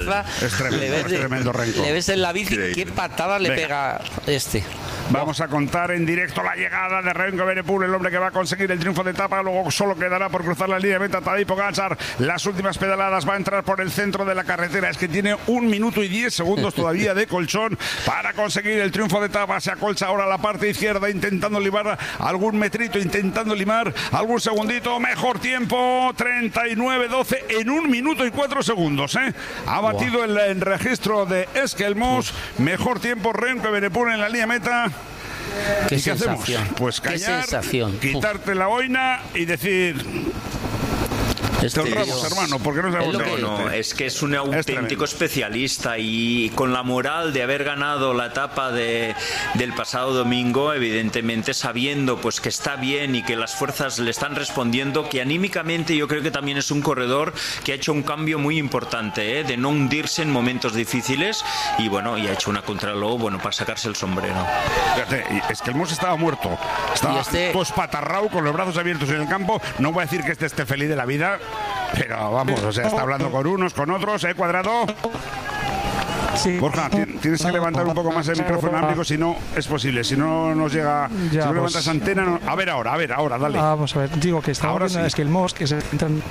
izquierda. Es tremendo Renko. Le ves en la bici, qué patada le pega este. Vamos a contar en directo la llegada de Remco Evenepoel, el hombre que va a conseguir el triunfo de etapa. Luego solo quedará por cruzar la línea de meta Tadej Pogačar. Las últimas pedaladas, va a entrar por el centro de la carretera. Es que tiene 1 minuto y 10 segundos todavía de colchón para conseguir el triunfo de etapa. Se acolcha ahora la parte izquierda, intentando limar algún metrito, intentando limar algún segundito. Mejor tiempo, 39-12 en 1 minuto y 4 segundos. Ha batido el registro de Esquelmos. Mejor tiempo Remco Evenepoel en la línea meta. ¿Qué ¿Y qué hacemos? Pues callar, quitarte la boina y decir... Te honramos, hermano, porque no sabemos. No, es que es un auténtico especialista y con la moral de haber ganado la etapa del pasado domingo, evidentemente sabiendo pues que está bien y que las fuerzas le están respondiendo, que anímicamente yo creo que también es un corredor que ha hecho un cambio muy importante, de no hundirse en momentos difíciles y bueno, y ha hecho una contrarreloj, bueno, para sacarse el sombrero. Fíjate, es que el Mos estaba muerto, estaba todo espatarrao con los brazos abiertos en el campo. No voy a decir que esté feliz de la vida, pero vamos, o sea, está hablando con unos, con otros, Cuadrado. Sí. Borja, tienes que levantar un poco más el micrófono amigo, si no es posible, si no nos llega, ya, si no levantas antena, no. A ver ahora, dale. Vamos a ver, digo que está sí. Es que el Mos que se entran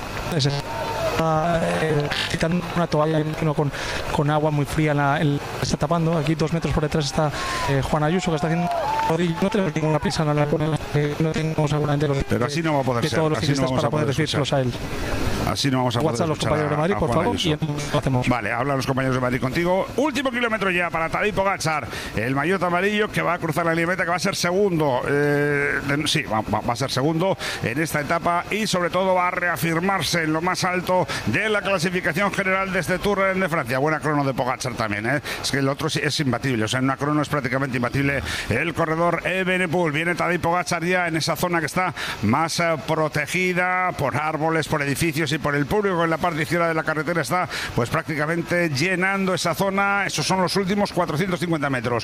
quitando una toalla con agua muy fría está tapando. Aquí 2 metros por detrás está Juan Ayuso, que está haciendo. No tengo ninguna prisa, no tengo seguramente los. Pero así no va a poder ser. Todos los ciclistas para poder decirlos a él. Así no vamos a poder WhatsApp a los compañeros de Madrid, por favor, y lo hacemos. Vale, hablan los compañeros de Madrid contigo. Último kilómetro ya para Tadej Pogačar, el maillot amarillo que va a cruzar la línea meta, que va a ser segundo. Sí, va a ser segundo en esta etapa y sobre todo va a reafirmarse en lo más alto de la clasificación general de este Tour de Francia. Buena crono de Pogačar también, Es que el otro sí es imbatible, o sea, en una crono es prácticamente imbatible el corredor Evenepoel. Viene Tadej Pogačar ya en esa zona que está más protegida por árboles, por edificios y por el público. En la parte izquierda de la carretera está pues prácticamente llenando esa zona. Esos son los últimos 450 metros.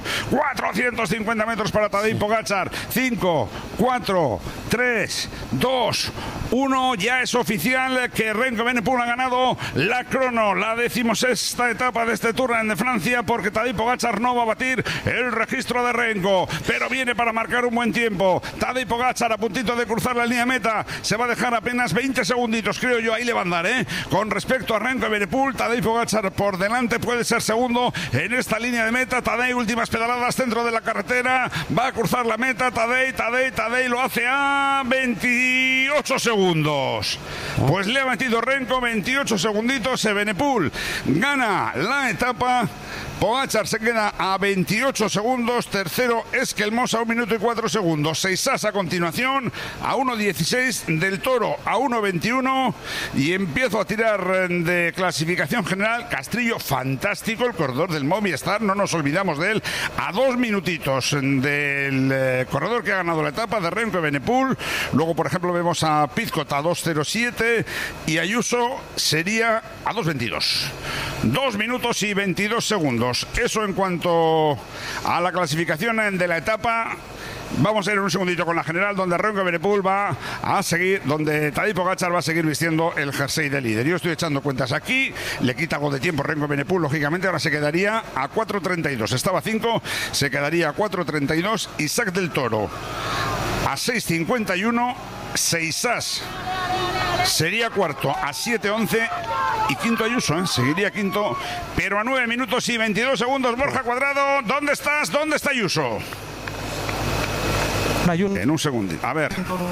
450 metros para Tadej Pogačar. 5, 4, 3, 2, 1. Ya es oficial que Remco Evenepoel ha ganado la crono, la 16ª etapa de este Tour de Francia, porque Tadej Pogačar no va a batir el registro de Remco, pero viene para marcar un buen tiempo. Tadej Pogačar a puntito de cruzar la línea meta. Se va a dejar apenas 20 segunditos, creo yo. Ahí le va a andar, Con respecto a Remco Evenepoel, Tadej Pogačar por delante, puede ser segundo en esta línea de meta. Tadej, últimas pedaladas dentro de la carretera, va a cruzar la meta. Tadej lo hace a 28 segundos. Pues le ha metido Remco 28 segunditos. Evenepoel gana la etapa. Pogačar se queda a 28 segundos. Tercero Esquelmos a 1 minuto y 4 segundos. Seisas a continuación a 1.16. Del Toro a 1.21. Y empiezo a tirar de clasificación general. Castrillo, fantástico, el corredor del Movistar, no nos olvidamos de él. A 2 minutitos del corredor que ha ganado la etapa, de Remco Evenepoel. Luego, por ejemplo, vemos a Pizcot a 2.07 y Ayuso sería a 2.22. 2 minutos y 22 segundos. Eso en cuanto a la clasificación de la etapa. Vamos a ir en un segundito con la general, donde Remco Evenepoel va a seguir, donde Tadej Pogačar va a seguir vistiendo el jersey de líder. Yo estoy echando cuentas aquí, le quita algo de tiempo Remco Evenepoel, lógicamente. Ahora se quedaría a 4.32, estaba a 5, se quedaría a 4.32. Isaac del Toro a 6.51, Seisas sería cuarto a 7.11 y quinto Ayuso, seguiría quinto, pero a 9 minutos y 22 segundos. Borja Cuadrado, ¿dónde estás? ¿Dónde está Ayuso? En un segundo. A ver.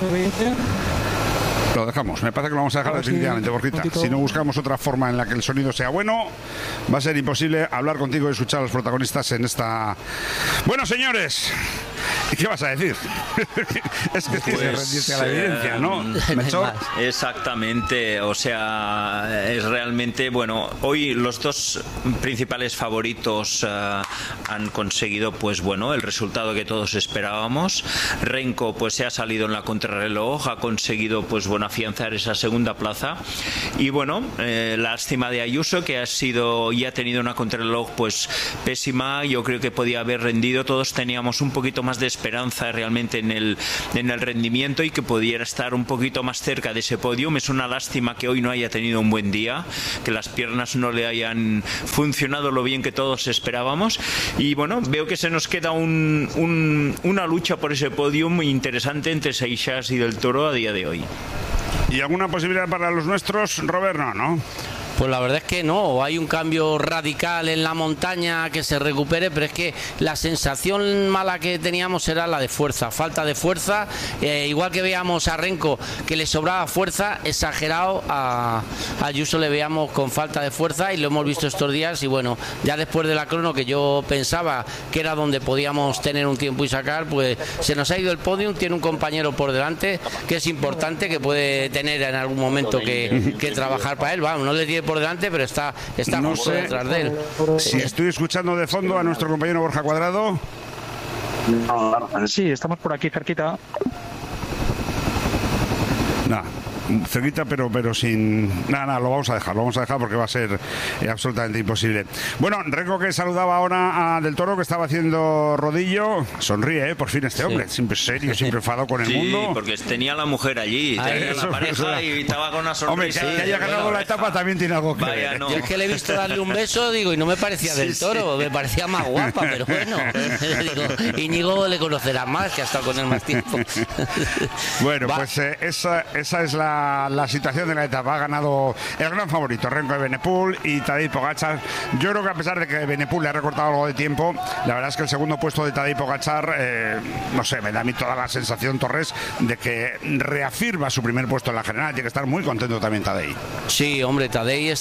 Lo dejamos. Me parece que lo vamos a dejar definitivamente, Borjita. Si no buscamos otra forma en la que el sonido sea bueno, va a ser imposible hablar contigo y escuchar a los protagonistas en esta... Bueno, señores, ¿qué vas a decir? Es que tienes que rendirte a la evidencia, ¿no? Exactamente. O sea, es realmente... Bueno, hoy los dos principales favoritos han conseguido, pues bueno, el resultado que todos esperábamos. Remco, pues se ha salido en la contrarreloj, ha conseguido, pues bueno, con afianzar esa segunda plaza. Y bueno, lástima de Ayuso, que ha tenido una contrarreloj pues pésima. Yo creo que podía haber rendido, todos teníamos un poquito más de esperanza realmente en el rendimiento y que pudiera estar un poquito más cerca de ese podium. Es una lástima que hoy no haya tenido un buen día, que las piernas no le hayan funcionado lo bien que todos esperábamos. Y bueno, veo que se nos queda una lucha por ese podium muy interesante entre Seixas y Del Toro a día de hoy. ¿Y alguna posibilidad para los nuestros, Robert? No. Pues la verdad es que no, hay un cambio radical en la montaña que se recupere, pero es que la sensación mala que teníamos era la de fuerza, falta de fuerza, igual que veíamos a Renko que le sobraba fuerza, exagerado, a Ayuso le veíamos con falta de fuerza y lo hemos visto estos días. Y bueno, ya después de la crono, que yo pensaba que era donde podíamos tener un tiempo y sacar, pues se nos ha ido el podium, tiene un compañero por delante que es importante, que puede tener en algún momento que trabajar para él, vamos, no le tiene por delante, pero está no justo detrás de él. Si estoy escuchando de fondo a nuestro compañero Borja Cuadrado. Sí, estamos por aquí cerquita. Nada, cerquita, pero sin nada, lo vamos a dejar porque va a ser absolutamente imposible. Bueno, Renko, que saludaba ahora a Del Toro, que estaba haciendo rodillo. Sonríe, por fin este hombre, siempre serio, siempre enfadado con el mundo. Sí, porque tenía la mujer allí, tenía la pareja y estaba con una sonrisa. Hombre, que haya ganado la etapa también tiene algo que ver. No. Yo es que le he visto darle un beso, digo, y no me parecía Del Toro, me parecía más guapa, pero bueno, digo, Íñigo le conocerá más, que ha estado con él más tiempo. Bueno, pues esa es la situación de la etapa. Ha ganado el gran favorito, Renko Evenepoel y Tadej Pogačar. Yo creo que a pesar de que Evenepoel le ha recortado algo de tiempo, la verdad es que el segundo puesto de Tadej Pogačar, no sé, me da a mí toda la sensación, Torres, de que reafirma su primer puesto en la general. Tiene que estar muy contento también Tadej. Sí, hombre, Tadej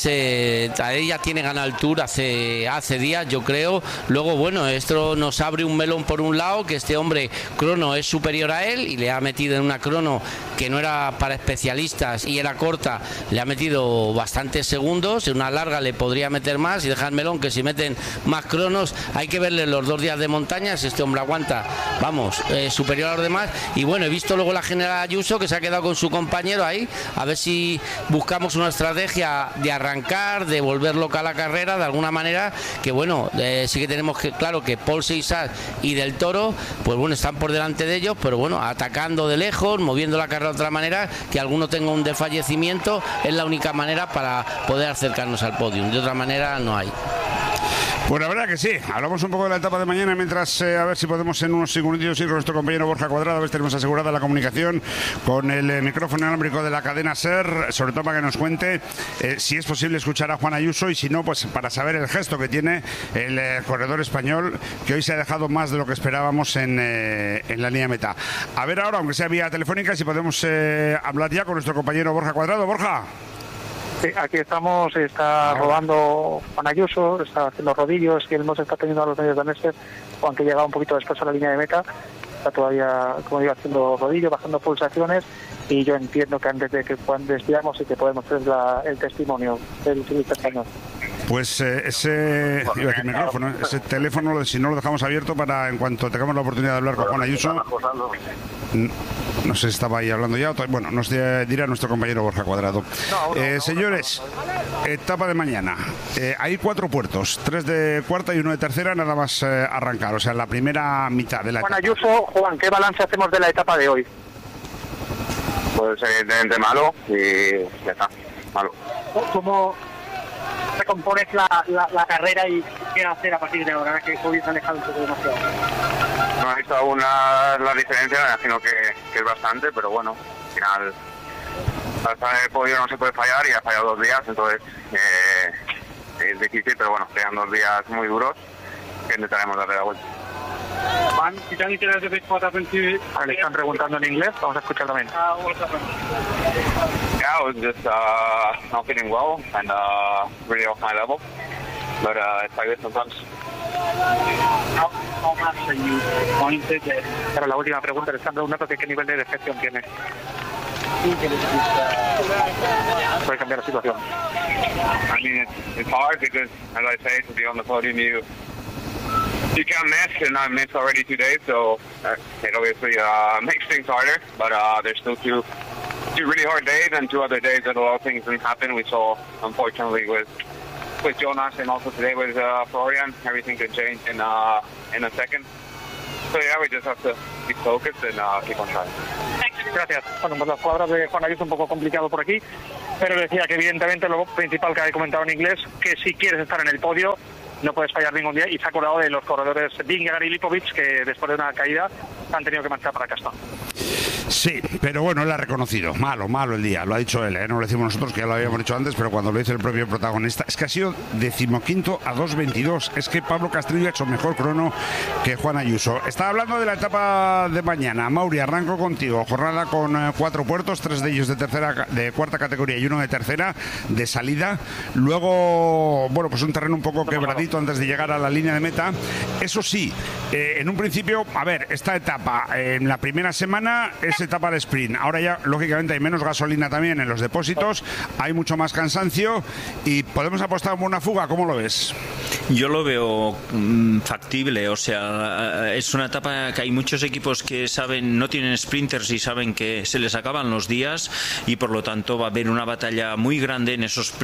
ya tiene ganado el Tour hace días, yo creo. Luego, bueno, esto nos abre un melón por un lado, que este hombre crono es superior a él y le ha metido en una crono que no era para especialistas y era corta, le ha metido bastantes segundos. En una larga le podría meter más y dejar melón, que si meten más cronos hay que verle los 2 días de montaña si este hombre aguanta, vamos, superior a los demás. Y bueno, he visto luego la general Ayuso, que se ha quedado con su compañero ahí, a ver si buscamos una estrategia de arrancar, de volver loca a la carrera de alguna manera, que bueno, sí que tenemos claro que Pol Seixas y Del Toro, pues bueno, están por delante de ellos, pero bueno, atacando de lejos, moviendo la carrera de otra manera, que alguno tenga un desfallecimiento, es la única manera para poder acercarnos al podium, de otra manera no hay. Pues la verdad que sí. Hablamos un poco de la etapa de mañana mientras a ver si podemos en unos segunditos ir con nuestro compañero Borja Cuadrado, a ver si tenemos asegurada la comunicación con el micrófono inalámbrico de la cadena SER, sobre todo para que nos cuente si es posible escuchar a Juan Ayuso, y si no, pues para saber el gesto que tiene el corredor español, que hoy se ha dejado más de lo que esperábamos en la línea de meta. A ver ahora, aunque sea vía telefónica, si podemos hablar ya con nuestro compañero Borja Cuadrado. Borja. Sí, aquí estamos, está rodando Juan Ayuso, está haciendo rodillos y él nos está teniendo a los medios daneses, aunque llega un poquito después a la línea de meta, está todavía, como digo, haciendo rodillos, bajando pulsaciones, y yo entiendo que antes de que cuando desviamos y que podemos hacer el testimonio del ciclista español. Pues ese micrófono, ese teléfono, si no lo dejamos abierto para en cuanto tengamos la oportunidad de hablar con Juan Ayuso. No sé si estaba ahí hablando ya. Bueno, nos dirá nuestro compañero Borja Cuadrado. Señores, etapa de mañana. Hay 4 puertos, 3 de cuarta y 1 de tercera, nada más arrancar. O sea, la primera mitad de la etapa. Juan Ayuso, Juan, ¿qué balance hacemos de la etapa de hoy? Pues evidentemente malo y ya está, malo. ¿Cómo recompones la carrera y qué hacer a partir de ahora, que hoy se han dejado un poco demasiado? No he visto aún la diferencia, me imagino que es bastante, pero bueno, al final hasta el podio no se puede fallar y ha fallado 2 días, entonces es difícil, pero bueno, quedan 2 días muy duros que intentaremos darle la vuelta. Juan, si te han interesado de le están preguntando en inglés, vamos a escuchar también. Yeah, I was just not feeling well and really off my level, but it's like this sometimes. How much are you pointed? Pero la última pregunta, le están preguntando qué nivel de defección tiene. Puede cambiar la situación. I mean, it's hard because, as I say, to be on the podium, you can't miss, and I missed already 2 days, so it obviously makes things harder, but there's still 2 two really hard days and 2 other days that a lot of things didn't happen. We saw, unfortunately, with Jonas and also today with Florian, everything could change in a second. So yeah, we just have to keep focused and keep on trying. Gracias. Bueno, pues las palabras de Juan Ayuso un poco complicado por aquí, pero decía que evidentemente lo principal que había comentado en inglés, que si quieres estar en el podio, no puedes fallar ningún día, y se ha acordado de los corredores Vingegaard y Lipovic, que después de una caída han tenido que marchar para casa. Sí, pero bueno, él ha reconocido. Malo el día, lo ha dicho él, no lo decimos nosotros, que ya lo habíamos dicho antes, pero cuando lo dice el propio protagonista, es que ha sido 15º a 2.22. Es que Pablo Castrillo ha hecho mejor crono que Juan Ayuso. Estaba hablando de la etapa de mañana. Mauri, arranco contigo. Jornada con 4 puertos, 3 de ellos de cuarta categoría y 1 de tercera, de salida. Luego, bueno, pues un terreno un poco quebradito antes de llegar a la línea de meta. Eso sí, en un principio, a ver, esta etapa en la primera semana es etapa de sprint. Ahora ya, lógicamente, hay menos gasolina también en los depósitos, hay mucho más cansancio y podemos apostar por una fuga. ¿Cómo lo ves? Yo lo veo factible, o sea, es una etapa que hay muchos equipos que saben, no tienen sprinters y saben que se les acaban los días, y por lo tanto va a haber una batalla muy grande en esos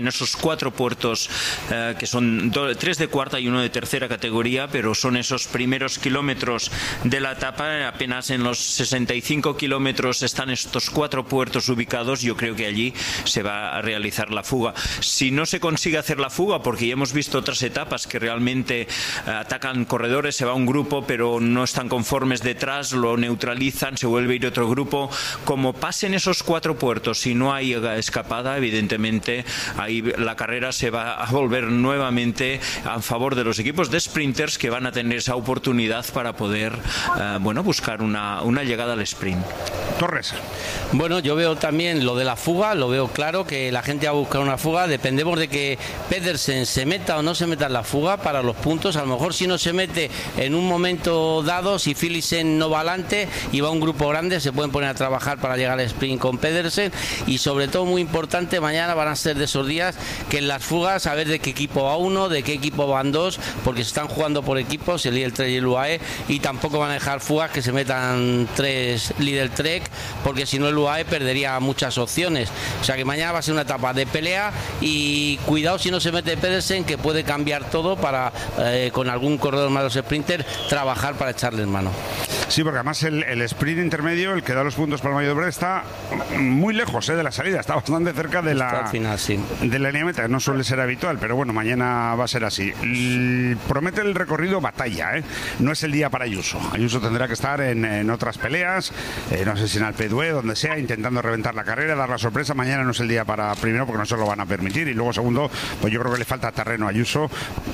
4 puertos que son 3 de cuarta y 1 de tercera categoría, pero son esos primeros kilómetros de la etapa. Apenas en los 65 kilómetros están estos 4 puertos ubicados. Yo creo que allí se va a realizar la fuga. Si no se consigue hacer la fuga, porque ya hemos visto otras etapas que realmente atacan corredores, se va un grupo pero no están conformes detrás, lo neutralizan, se vuelve a ir otro grupo. Como pasen esos 4 puertos y no hay escapada, evidentemente ahí la carrera se va a volver nuevamente a favor de los equipos de sprinters, que van a tener esa oportunidad para poder buscar una llegada al sprint. Torres. Bueno, yo veo también lo de la fuga, lo veo claro, que la gente va a buscar una fuga. Dependemos de que Pedersen se meta o no se meta en la fuga para los puntos. A lo mejor si no se mete en un momento dado, si Philipsen no va adelante y va un grupo grande, se pueden poner a trabajar para llegar al sprint con Pedersen. Y sobre todo, muy importante, mañana van a ser de esos días que en las fugas, a ver de qué equipo va uno, de qué equipo van dos, porque se están jugando por equipos, el Lidl Trek y el UAE, y tampoco van a dejar fugas que se metan 3 Lidl Trek, porque si no el UAE perdería muchas opciones. O sea que mañana va a ser una etapa de pelea, y cuidado si no se mete Pedersen, que puede cambiar todo para con algún corredor más de los sprinters trabajar para echarle en mano. Sí, porque además el sprint intermedio, el que da los puntos para el Mayo de Brest, está muy lejos de la salida, está bastante cerca de la final, sí, de la línea meta. No suele ser habitual, pero bueno, mañana va a ser así. Promete el recorrido batalla, no es el día para Ayuso. Ayuso tendrá que estar en otras peleas, no sé si en Alpe d'Huez, donde sea, intentando reventar la carrera, dar la sorpresa. Mañana no es el día para, primero, porque no se lo van a permitir, y luego, segundo, pues yo creo que le falta terreno a Ayuso.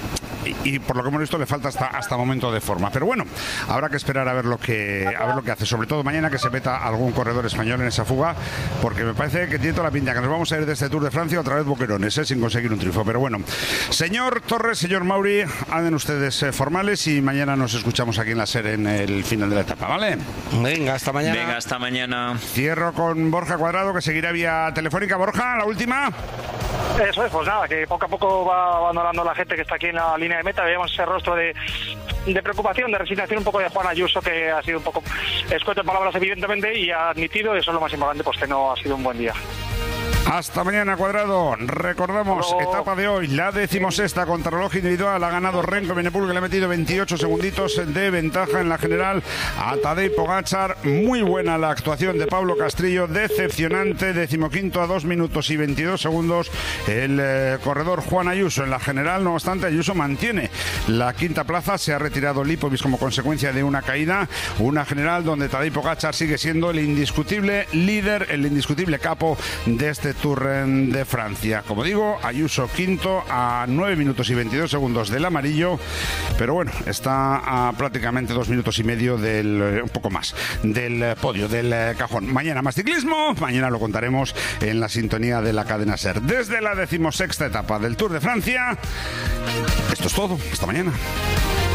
Y por lo que hemos visto le falta hasta momento de forma, pero bueno, habrá que esperar a ver lo que hace, sobre todo mañana, que se meta algún corredor español en esa fuga, porque me parece que tiene toda la pinta que nos vamos a ir de este Tour de Francia otra vez boquerones, sin conseguir un triunfo. Pero bueno, señor Torres, señor Mauri, anden ustedes formales, y mañana nos escuchamos aquí en la SER en el final de la etapa, ¿vale? Venga, hasta mañana. Venga, hasta mañana. Cierro con Borja Cuadrado, que seguirá vía telefónica. Borja, la última. Eso es, pues nada, que poco a poco va abandonando la gente que está aquí en la línea de meta. Veíamos ese rostro de preocupación, de resignación un poco de Juan Ayuso, que ha sido un poco escueto en palabras, evidentemente, y ha admitido, eso es lo más importante, pues que no ha sido un buen día. Hasta mañana, Cuadrado. Recordamos, etapa de hoy, la 16ª contrarreloj individual. Ha ganado Remco Evenepoel, que le ha metido 28 segunditos de ventaja en la general a Tadej Pogačar. Muy buena la actuación de Pablo Castrillo, decepcionante. 15º a 2 minutos y 22 segundos el corredor Juan Ayuso en la general. No obstante, Ayuso mantiene la 5ª plaza. Se ha retirado Lipovic como consecuencia de una caída. Una general donde Tadej Pogačar sigue siendo el indiscutible líder, el indiscutible capo de este Tour de Francia. Como digo, Ayuso quinto a 9 minutos y 22 segundos del amarillo, pero bueno, está a prácticamente 2 minutos y medio un poco más, del podio, del cajón. Mañana más ciclismo, mañana lo contaremos en la sintonía de la cadena SER. Desde la 16ª etapa del Tour de Francia, esto es todo. Hasta mañana.